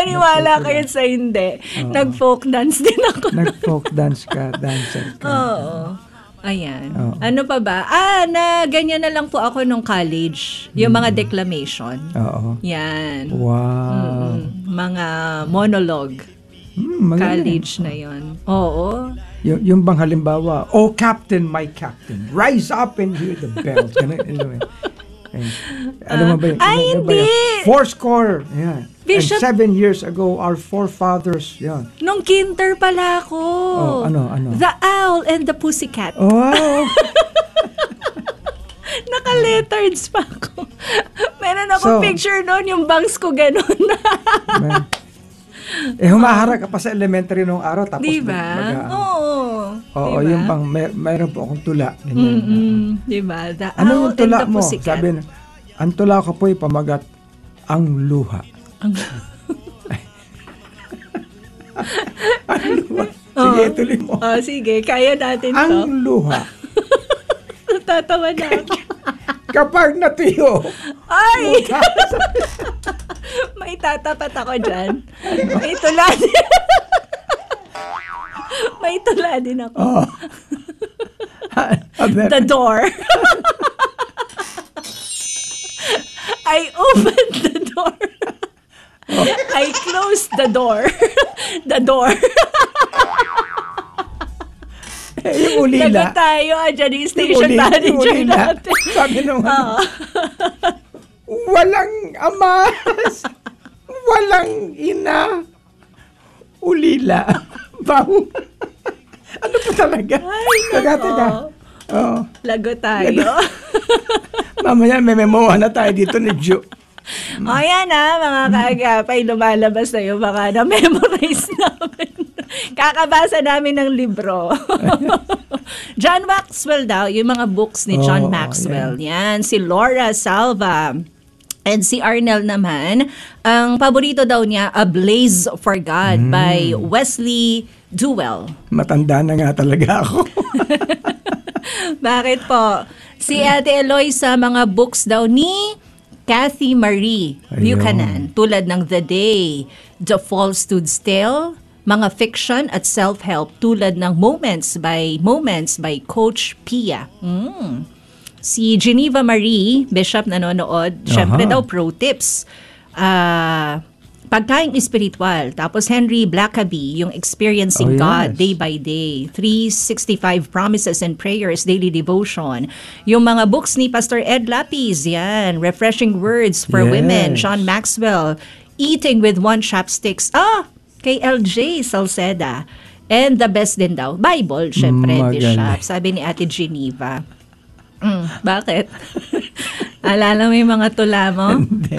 Maniwala kayo sa hindi. Nag-folk dance din ako. Nag-folk dance ka, dancer ka. Oo. Ayan. Ano pa ba? Na ganyan na lang po ako nung college. Yung mga declamation. Oo. Yan. Wow. Mga monologue. College na yon. Oo. Yung bang halimbawa, "Oh Captain, my Captain, rise up and hear the bells." Ano mo ba yun? Hindi! Fourscore. Yeah. Bishop, and 7 years ago, our forefathers. Yeah. Nung kinder pala ako. Ano? The Owl and the Pussycat. Oh! Naka-lettereds pa ako. Meron akong picture noon, yung bangs ko ganun. Humaharap ka pa sa elementary nung araw. Tapos diba? Oo, diba? Yung pang, mayroon po akong tula. Diba? The ano Owl yung tula and the mo? Pussycat. Sabi na, ang tula ko po'y pamagat, ang luha. Ang luha. Sige, tuloy mo. Sige, kaya natin to. Ang luha. Tatawa na ako. Kapag natuyo. Ay! May tatapat ako dyan. May tula din. May tula din ako. The door. I opened the door. I closed the door. The door. Yung ulila. Lagot tayo, dyan yung station manager natin. Sabi naman, walang amas, walang ina, ulila. Bang. Ano po talaga? Ay, Teka. Lagot tayo. Mamaya may memoa na tayo dito ni Ju. Yan mga kaagapay, lumalabas na yung mga na-memorize namin. Kakabasa namin ng libro. John Maxwell daw, yung mga books ni John Maxwell. Yan, si Laura Salva. And si Arnel naman, ang paborito daw niya, A Blaze for God by Wesley Duell. Matanda na nga talaga ako. Bakit po? Si Ate Eloy sa mga books daw ni Cathy Marie Buchanan, tulad ng The Day, The Fall Stood Still, mga fiction at self-help tulad ng Moments by Coach Pia. Si Geneva Marie, Bishop nanonood, syempre daw pro tips. Pagkaing espiritual. Tapos Henry Blackaby, yung Experiencing God Day by Day. 365 Promises and Prayers, Daily Devotion. Yung mga books ni Pastor Ed Lapis, yan. Refreshing Words for Women, John Maxwell. Eating with One Chopsticks. Kay LJ Salceda. And the best din daw, Bible, syempre, Bishop. Sabi ni Ate Geneva. Bakit? Alala mo yung mga tula mo? Hindi.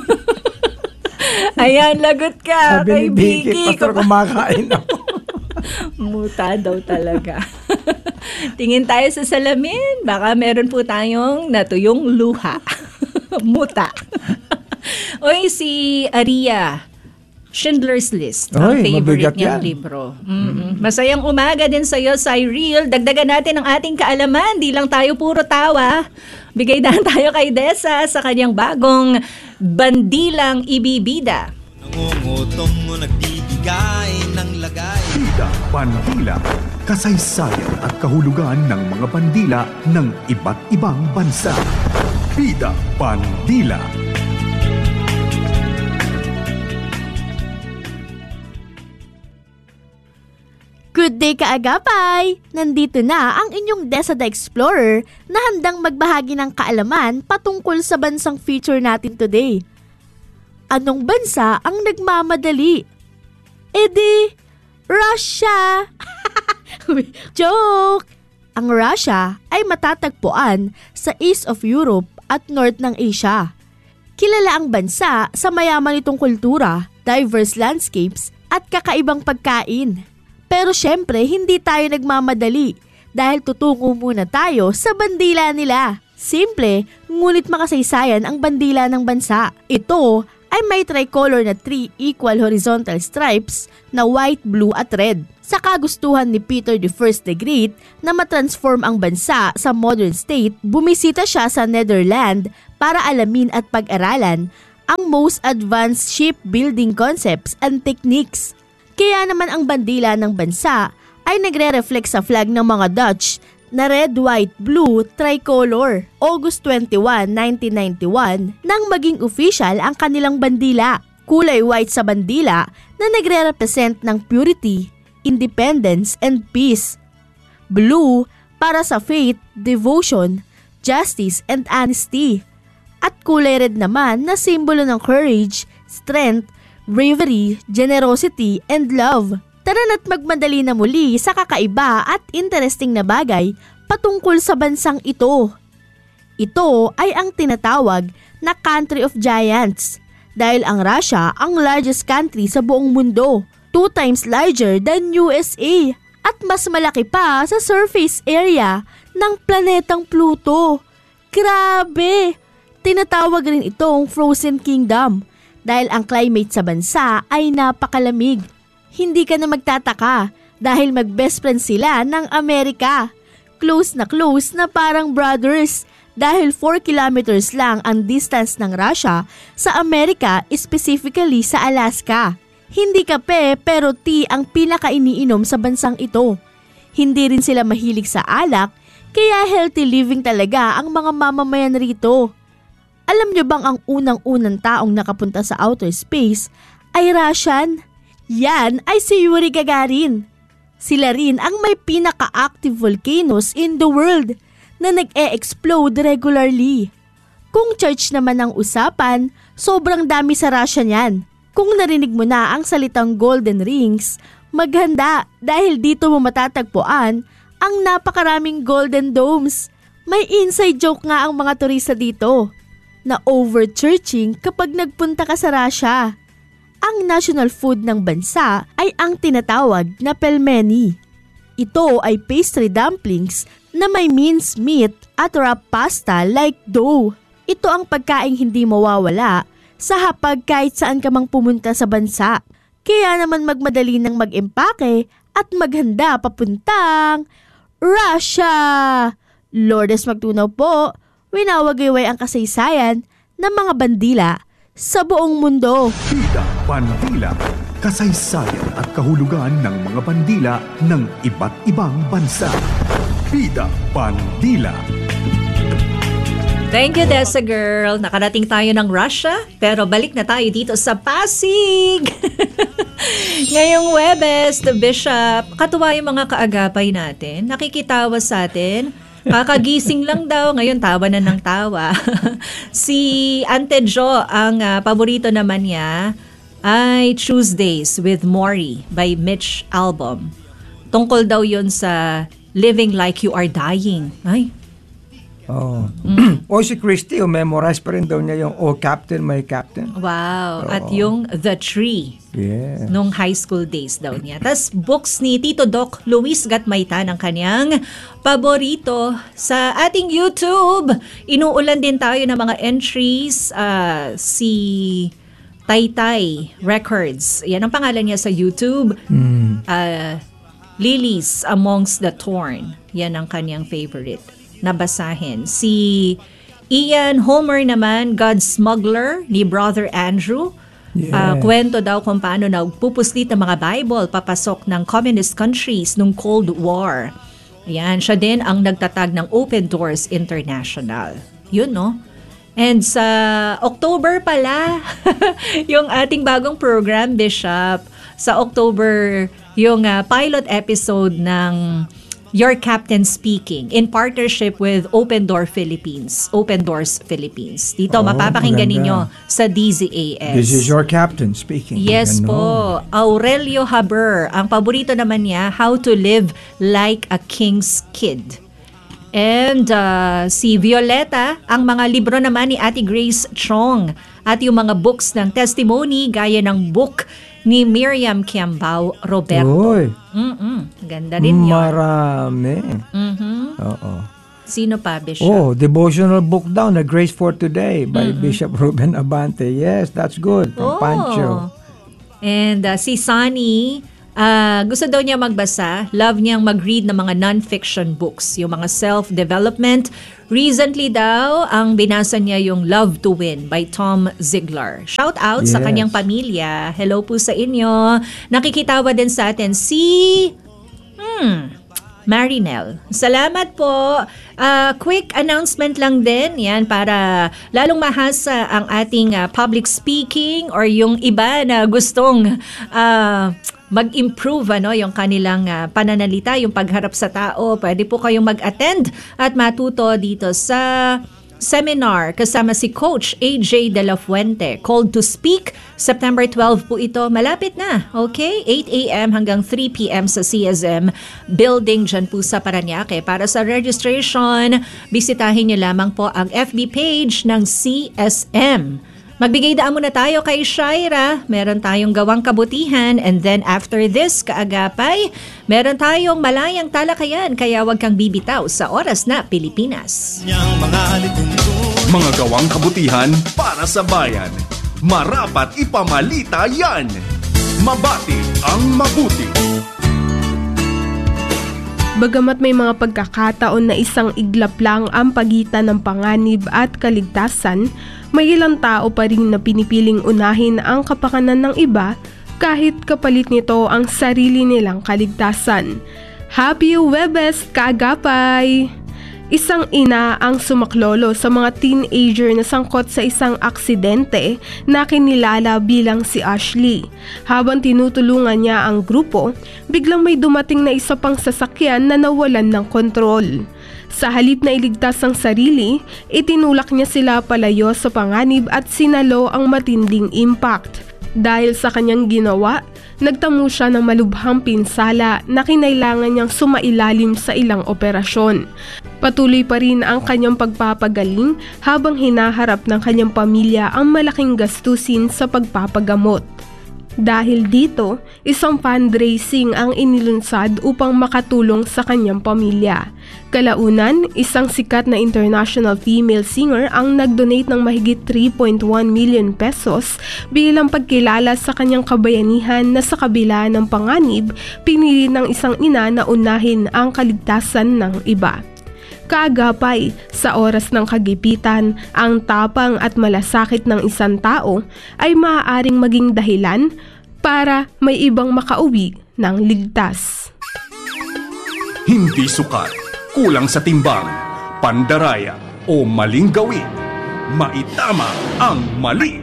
Ayan, lagot ka. Sabi ni Vicky, pastor, kumakain ako. Muta daw talaga. Tingin tayo sa salamin. Baka meron po tayong natuyong luha. Muta. Oy, si Aria, Schindler's List. Ang favorite niyang libro. Masayang umaga din sa'yo, Cyril. Dagdagan natin ang ating kaalaman. Di lang tayo puro tawa. Bigay na tayo kay Dessa sa kanyang bagong Bandilang Ibibida. Nangungutong mo nagbibigay ng lagay. Bida Bandila. Kasaysayan at kahulugan ng mga bandila ng iba't ibang bansa. Bida Bandila. Good day kaagapay! Nandito na ang inyong Dessa the Explorer na handang magbahagi ng kaalaman patungkol sa bansang feature natin today. Anong bansa ang nagmamadali? Russia! Joke! Ang Russia ay matatagpuan sa East of Europe at North ng Asia. Kilala ang bansa sa mayaman nitong kultura, diverse landscapes at kakaibang pagkain. Pero syempre, hindi tayo nagmamadali dahil tutungo muna tayo sa bandila nila. Simple, ngunit makasaysayan ang bandila ng bansa. Ito ay may tricolor na 3 equal horizontal stripes na white, blue at red. Sa kagustuhan ni Peter I the Great na matransform ang bansa sa modern state, bumisita siya sa Netherlands para alamin at pag-aralan ang most advanced shipbuilding concepts and techniques. Kaya naman ang bandila ng bansa ay nagre-reflect sa flag ng mga Dutch na red, white, blue, tricolor. August 21, 1991 nang maging official ang kanilang bandila. Kulay white sa bandila na nagre-represent ng purity, independence, and peace. Blue para sa faith, devotion, justice, and honesty. At kulay red naman na simbolo ng courage, strength, bravery, generosity, and love. Tara na't magmadali na muli sa kakaiba at interesting na bagay patungkol sa bansang ito. Ito ay ang tinatawag na Country of Giants dahil ang Russia ang largest country sa buong mundo, 2 times larger than USA at mas malaki pa sa surface area ng planetang Pluto. Grabe! Tinatawag rin itong Frozen Kingdom dahil ang climate sa bansa ay napakalamig. Hindi ka na magtataka dahil mag-best friend sila ng Amerika. Close na parang brothers dahil 4 kilometers lang ang distance ng Russia sa Amerika, specifically sa Alaska. Hindi kape pero tea ang pinaka-iniinom sa bansang ito. Hindi rin sila mahilig sa alak kaya healthy living talaga ang mga mamamayan rito. Alam niyo bang ang unang-unang taong nakapunta sa outer space ay Russian? Yan ay si Yuri Gagarin. Sila rin ang may pinaka-active volcanoes in the world na nag-e-explode regularly. Kung church naman ang usapan, sobrang dami sa Russia niyan. Kung narinig mo na ang salitang Golden Rings, maghanda dahil dito mo matatagpuan ang napakaraming golden domes. May inside joke nga ang mga turista dito na over-churching kapag nagpunta ka sa Russia. Ang national food ng bansa ay ang tinatawag na pelmeni. Ito ay pastry dumplings na may minced meat at wrapped pasta like dough. Ito ang pagkaing hindi mawawala sa hapag kahit saan ka mang pumunta sa bansa. Kaya naman magmadali ng mag-empake at maghanda papuntang Russia! Lourdes Magtunaw po, winawagayway ang kasaysayan ng mga bandila sa buong mundo. Bida Bandila, kasaysayan at kahulugan ng mga bandila ng iba't ibang bansa. Bida Bandila. Thank you, Desa Girl. Nakarating tayo ng Russia, pero balik na tayo dito sa Pasig. Ngayong Webes, the Bishop, katuwa yung mga kaagapay natin. Nakikitawa sa atin. Kakagising lang daw, ngayon tawa na ng tawa. Si Ante Jo, ang paborito naman niya ay Tuesdays with Maury by Mitch Albom. Tungkol daw yun sa living like you are dying. Ay. Oh. O si Christy, memorize pa rin daw niya yung Oh Captain, My Captain. Wow. At yung The Tree. Yeah. Nung high school days daw niya. Tas books ni Tito Doc Luis Gatmaytan ang kanyang paborito. Sa ating YouTube, inuulan din tayo ng mga entries. Si Taytay Records. Yan ang pangalan niya sa YouTube. Lilies Amongst the Torn. Yan ang kanyang favorite nabasahin. Si Ian Homer naman, God Smuggler ni Brother Andrew. Yeah. Kwento daw kung paano nagpupuslit ng mga Bible papasok ng communist countries nung Cold War. Yan, siya din ang nagtatag ng Open Doors International. Yun, no? And sa October pala, yung ating bagong program, Bishop. Sa October, yung pilot episode ng Your Captain Speaking in partnership with Open Doors Philippines. Dito, mapapakinggan ninyo sa DZAS. This is Your Captain Speaking. Yes po. Aurelio Haber, ang paborito naman niya, How to Live Like a King's Kid. And si Violeta, ang mga libro naman ni Ate Grace Chong at yung mga books ng testimony gaya ng book ni Miriam Kiambao Roberto. Uy. Ganda rin yun. Marami. Oo. Sino pa, Bishop? Oh, devotional book daw na Grace for Today by Bishop Ruben Abante. Yes, that's good. From Pancho. And si Sunny, Gusto daw niya magbasa, love niyang mag-read ng mga non-fiction books, yung mga self-development. Recently daw, ang binasa niya yung Love to Win by Tom Ziglar. Shout out sa kanyang pamilya. Hello po sa inyo. Nakikitawa din sa atin si Marinel. Salamat po. Quick announcement lang din yan para lalong mahasa ang ating public speaking or yung iba na gustong mag-improve yung kanilang pananalita, yung pagharap sa tao. Pwede po kayong mag-attend at matuto dito sa seminar kasama si Coach AJ De La Fuente. Called to Speak, September 12 po ito. Malapit na, okay? 8 a.m. hanggang 3 p.m. sa CSM building dyan po sa Parañaque. Para sa registration, bisitahin niyo lamang po ang FB page ng CSM. Magbigay daan muna tayo kay Shaira. Meron tayong gawang kabutihan and then after this, kaagapay, meron tayong malayang talakayan kaya wag kang bibitaw sa Oras na Pilipinas. Mga gawang kabutihan para sa bayan. Marapat ipamalita yan. Mabati ang mabuti. Bagamat may mga pagkakataon na isang iglap lang ang pagitan ng panganib at kaligtasan, may ilang tao pa rin na pinipiling unahin ang kapakanan ng iba kahit kapalit nito ang sarili nilang kaligtasan. Happy Webes, kaagapay! Isang ina ang sumaklolo sa mga teenager na sangkot sa isang aksidente na kinilala bilang si Ashley. Habang tinutulungan niya ang grupo, biglang may dumating na isa pang sasakyan na nawalan ng kontrol. Sa halip na iligtas ang sarili, itinulak niya sila palayo sa panganib at sinalo ang matinding impact. Dahil sa kanyang ginawa, nagtamo siya ng malubhang pinsala na kinailangan niyang sumailalim sa ilang operasyon. Patuloy pa rin ang kanyang pagpapagaling habang hinaharap ng kanyang pamilya ang malaking gastusin sa pagpapagamot. Dahil dito, isang fundraising ang inilunsad upang makatulong sa kanyang pamilya. Kalaunan, isang sikat na international female singer ang nag-donate ng mahigit 3.1 million pesos bilang pagkilala sa kanyang kabayanihan na sa kabila ng panganib, pinili ng isang ina na unahin ang kaligtasan ng iba. Kaagapay, sa oras ng kagipitan, ang tapang at malasakit ng isang tao ay maaaring maging dahilan para may ibang makauwi ng ligtas. Hindi sukat, kulang sa timbang, pandaraya o maling gawin. Maitama ang mali.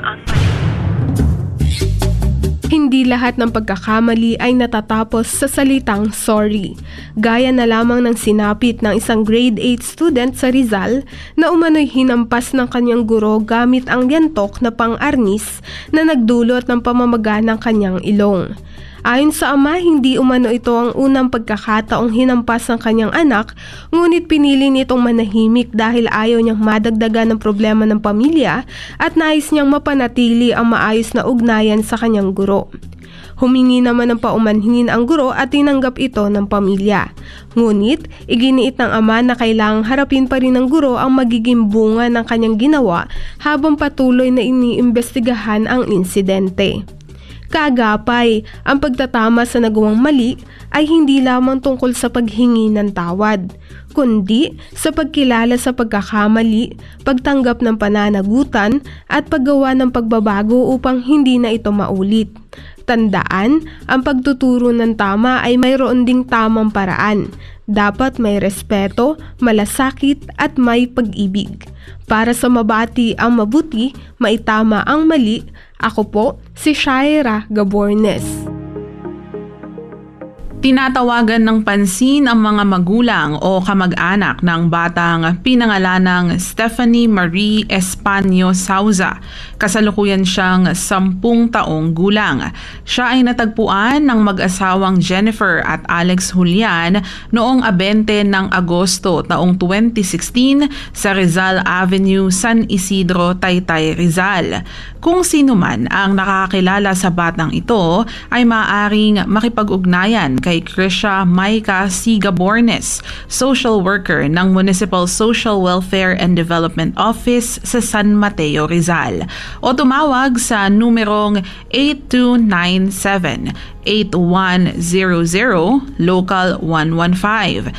Hindi lahat ng pagkakamali ay natatapos sa salitang sorry. Gaya na lamang ng sinapit ng isang grade 8 student sa Rizal na umano'y hinampas ng kanyang guro gamit ang yantok na pang-arnis na nagdulot ng pamamaga ng kanyang ilong. Ayon sa ama, hindi umano ito ang unang pagkakataong hinampas ng kanyang anak, ngunit pinili nitong manahimik dahil ayaw niyang madagdagan ng problema ng pamilya at nais niyang mapanatili ang maayos na ugnayan sa kanyang guro. Humingi naman ng paumanhin ang guro at tinanggap ito ng pamilya. Ngunit, iginiit ng ama na kailangang harapin pa rin ng guro ang magiging bunga ng kanyang ginawa habang patuloy na iniimbestigahan ang insidente. Kaagapay, ang pagtatama sa nagawang mali ay hindi lamang tungkol sa paghingi ng tawad, kundi sa pagkilala sa pagkakamali, pagtanggap ng pananagutan at paggawa ng pagbabago upang hindi na ito maulit. Tandaan, ang pagtuturo ng tama ay mayroon ding tamang paraan. Dapat may respeto, malasakit at may pag-ibig. Para sa mabati ang mabuti, maitama ang mali. Ako po, si Shaira Gabornes. Tinatawagan ng pansin ang mga magulang o kamag-anak ng batang pinangalanang Stephanie Marie Espanyo Sauza. Kasalukuyan siyang 10 taong gulang. Siya ay natagpuan ng mag-asawang Jennifer at Alex Julian noong 20 ng Agosto taong 2016 sa Rizal Avenue, San Isidro, Taytay, Rizal. Kung sino man ang nakakilala sa batang ito ay maaaring makipag-ugnayan kay Krisha Maika C. Gabornes, social worker ng Municipal Social Welfare and Development Office sa San Mateo, Rizal. o tumawag sa numerong 8297 8100 Local 115,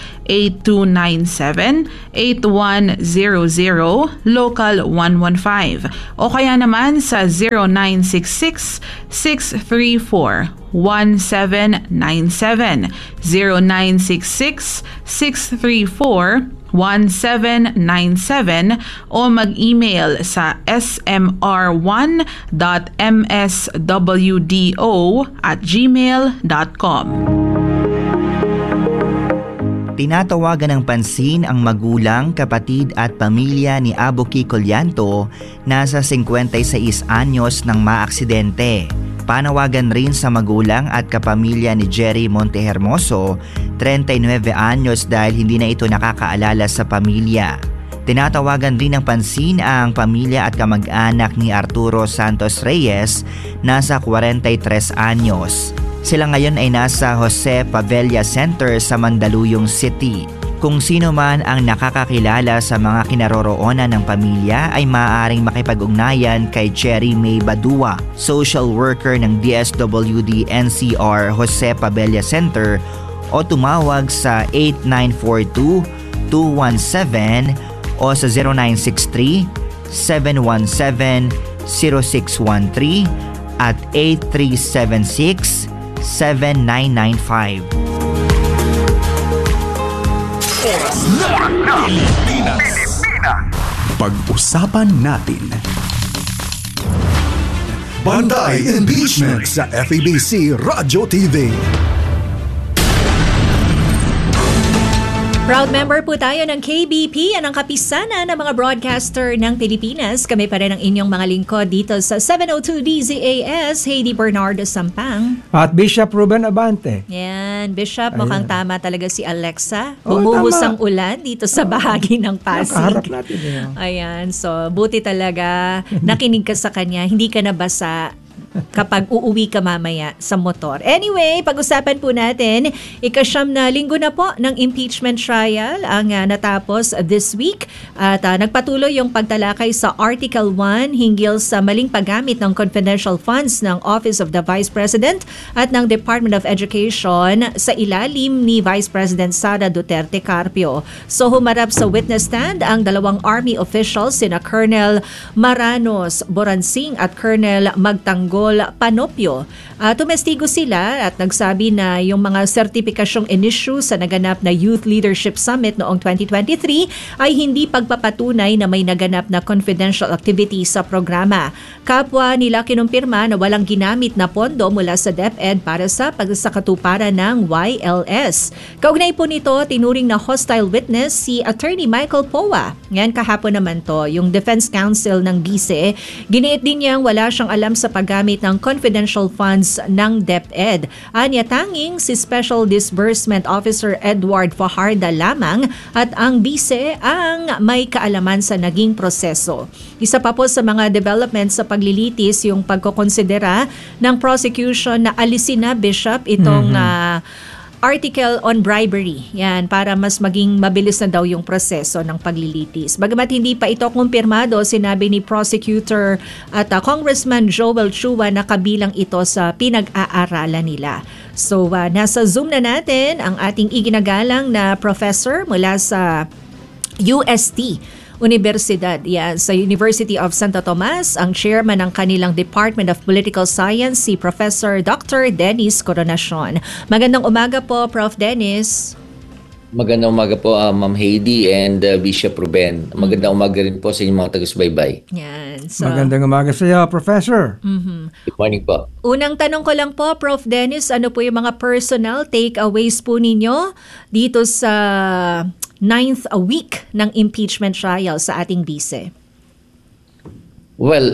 8297-8100 Local 115 o kaya naman sa 0966-634-1797, 0966-634-1797 o mag-email sa smr1.mswdo@gmail.com. Tinatawagan ng pansin ang magulang, kapatid at pamilya ni Abu Kiko Llanto na sa 56 anyos nang maaksidente. Panawagan rin sa magulang at kapamilya ni Jerry Montehermoso, 39 anyos dahil hindi na ito nakakaalala sa pamilya. Tinatawagan rin ng pansin ang pamilya at kamag-anak ni Arturo Santos Reyes, nasa 43 anyos. Sila ngayon ay nasa Jose Pavella Center sa Mandaluyong City. Kung sino man ang nakakakilala sa mga kinaroroonan ng pamilya ay maaaring makipag-ugnayan kay Cherry May Badua, social worker ng DSWD NCR Jose Pavella Center, o tumawag sa 8942-217 o sa 0963-717-0613 at 8376-7995. Pilipinas. Pag-usapan natin. Banday Impeachment sa FEBC Radio TV. Proud member po tayo ng KBP, ang kapisanan ng mga broadcaster ng Pilipinas. Kami pa rin ang inyong mga lingkod dito sa 702 DZAS, Heidi Bernardo Sampang. At Bishop Ruben Abante. Yan, Bishop, Ayan. mukhang tama talaga si Alexa. Oo, Humuhus tama. ang ulan dito sa bahagi ng Pasig. Nakaharap natin yun. Ayan, so buti talaga nakinig ka sa kanya, hindi ka nabasa kapag uuwi ka mamaya sa motor. Anyway, pag-usapan po natin, ika-siyam na linggo na po ng impeachment trial ang natapos this week at nagpatuloy yung pagtalakay sa Article 1 hinggil sa maling paggamit ng confidential funds ng Office of the Vice President at ng Department of Education sa ilalim ni Vice President Sara Duterte Carpio. So humarap sa witness stand ang dalawang Army officials, sina Colonel Maranos Boransing at Colonel Magtanggol Panopio. Tumestigo sila at nagsabi na yung mga sertipikasyong in-issue sa naganap na Youth Leadership Summit noong 2023 ay hindi pagpapatunay na may naganap na confidential activity sa programa. Kapwa nila kinumpirma na walang ginamit na pondo mula sa DepEd para sa pagsakatuparan ng YLS. Kaugnay po nito, tinuring na hostile witness si Attorney Michael Poa. Ngayon kahapon naman to, yung Defense Counsel ng BICE, giniit din niyang wala siyang alam sa paggamit ng confidential funds ng DepEd. Anya tanging si Special Disbursement Officer Edward Fajarda lamang at ang BICE ang may kaalaman sa naging proseso. Isa pa po sa mga developments sa paglilitis yung pagkokonsidera ng prosecution na alisin na, Bishop, itong article on bribery. Yan, para mas maging mabilis na daw yung proseso ng paglilitis. Bagamat hindi pa ito kumpirmado, sinabi ni Prosecutor at Congressman Joel Chua na kabilang ito sa pinag-aaralan nila. So, nasa Zoom na natin ang ating iginagalang na professor mula sa UST Universidad, sa University of Santo Tomas, ang chairman ng kanilang Department of Political Science, si Professor Dr. Dennis Coronacion. Magandang umaga po, Prof. Dennis. Magandang umaga po, Ma'am Heidi and Bishop Ruben. Magandang umaga rin po sa inyong mga tagus-baybay. Yan. So, Magandang umaga sa iyo, Professor. Good morning po. Unang tanong ko lang po, Prof. Dennis, ano po yung mga personal takeaways po ninyo dito sa 9th week ng impeachment trial sa ating BICE? Well,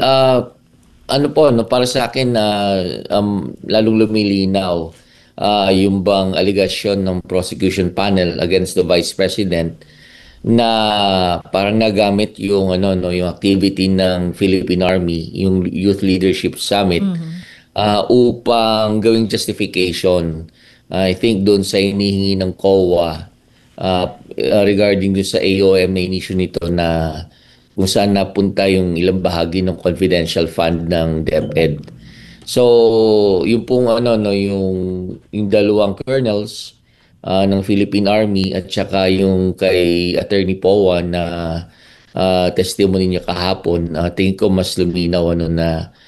para sa akin, lalong lumilinaw yung bang allegation ng prosecution panel against the Vice President na parang nagamit yung yung activity ng Philippine Army, yung Youth Leadership Summit, upang gawing justification. I think doon sa hinihingi ng COA regarding doon sa AOM na inisyu nito na kung saan napunta yung ilang bahagi ng confidential fund ng DepEd. So, yung pong yung dalawang colonels ng Philippine Army at saka yung kay Attorney Powa na testimony niya kahapon, tingin ko mas luminaw na